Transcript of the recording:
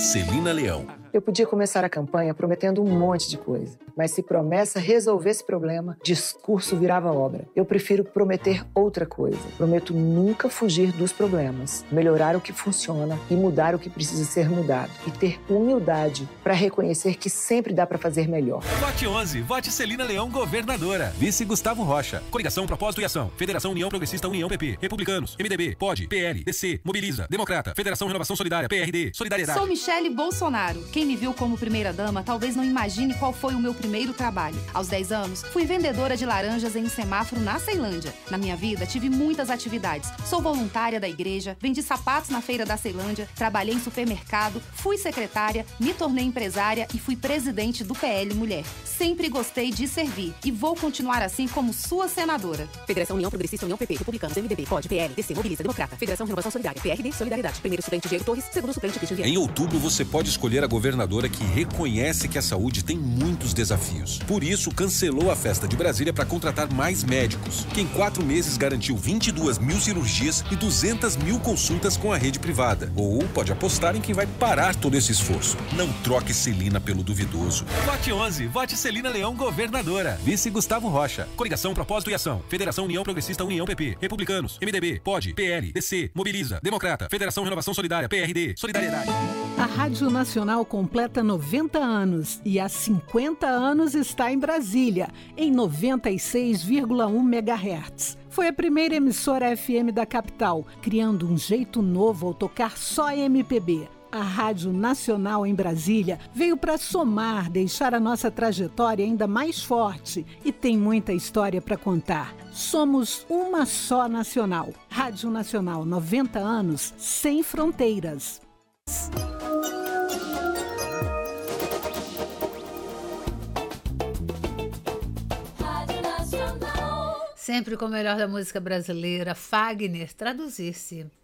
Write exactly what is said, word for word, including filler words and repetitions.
Celina Leão. Eu podia começar a campanha prometendo um monte de coisa, mas se promessa resolvesse problema, discurso virava obra. Eu prefiro prometer outra coisa. Prometo nunca fugir dos problemas, melhorar o que funciona e mudar o que precisa ser mudado. E ter humildade para reconhecer que sempre dá para fazer melhor. Vote onze. Vote Celina Leão, governadora. Vice Gustavo Rocha. Coligação Propósito e Ação. Federação União Progressista União P P. Republicanos. M D B. P O D. P L. D C. Mobiliza. Democrata. Federação Renovação Solidária. P R D. Solidariedade. Sou Michele Bolsonaro. Quem me viu como primeira-dama talvez não imagine qual foi o meu primeiro trabalho. Aos dez anos, fui vendedora de laranjas em um semáforo na Ceilândia. Na minha vida, tive muitas atividades. Sou voluntária da igreja, vendi sapatos na feira da Ceilândia, trabalhei em supermercado, fui secretária, me tornei empresária e fui presidente do P L Mulher. Sempre gostei de servir e vou continuar assim como sua senadora. Federação União Progressista União P P, Republicanos, M D B, P O D, P L, D C, Mobiliza, Democrata, Federação Renovação Solidária, P R D, Solidariedade. Primeiro suplente Diego Torres, segundo suplente Cristian Vieira. Em outubro, você pode escolher a governadora que reconhece que a saúde tem muitos desafios. Por isso, cancelou a festa de Brasília para contratar mais médicos, que em quatro meses garantiu vinte e duas mil cirurgias e duzentas mil consultas com a rede privada. Ou pode apostar em quem vai parar todo esse esforço. Não troque Celina pelo duvidoso. Vote onze. Vote Celina Leão, governadora. Vice Gustavo Rocha. Coligação Propósito e Ação. Federação União Progressista União P P. Republicanos. M D B. P O D. P L. D C. Mobiliza. Democrata. Federação Renovação Solidária. P R D. Solidariedade. A Rádio Nacional completa noventa anos e há cinquenta anos está em Brasília, em noventa e seis vírgula um megahertz. Foi a primeira emissora F M da capital, criando um jeito novo ao tocar só M P B. A Rádio Nacional em Brasília veio para somar, deixar a nossa trajetória ainda mais forte e tem muita história para contar. Somos uma só nacional. Rádio Nacional, noventa anos, sem fronteiras. Sempre com o melhor da música brasileira, Fagner, traduzir-se.